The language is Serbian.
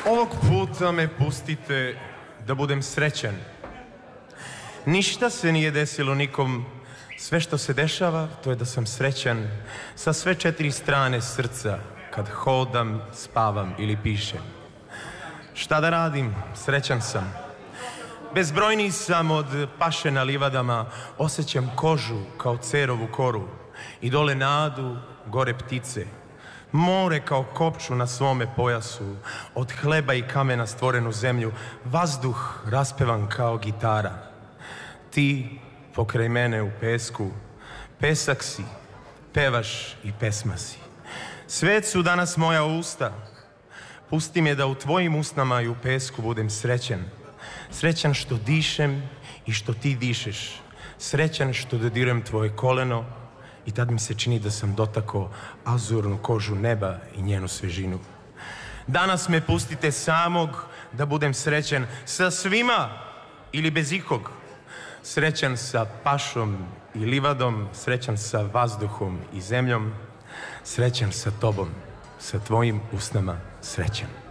Ovog puta me pustite da budem srećan. Ništa se nije desilo nikom. Sve što se dešava, to je da sam srećan sa sve 4 strane srca, kad hodam, spavam ili pišem. Šta da radim? Srećan sam. Bezbrojniji sam od paše na livadama, osjećam kožu kao cerovu koru i dole nadu, gore ptice. More kao kopču na svome pojasu, od hleba i kamena stvorenu zemlju, vazduh raspevan kao gitara. Ti pokraj mene u pesku, pesak si, pevaš i pesma si. Svet su danas moja usta, pusti me da u tvojim usnama i u pesku budem srećan. Srećan što dišem i što ti dišeš, srećan što dodirujem tvoje koleno i tad mi se čini da sam dotakao azurnu kožu neba i njenu svežinu. Danas me pustite samog da budem srećan sa svima ili bez ikog. Srećan sa pašom i livadom, srećan sa vazduhom i zemljom, srećan sa tobom, sa tvojim usnama srećan.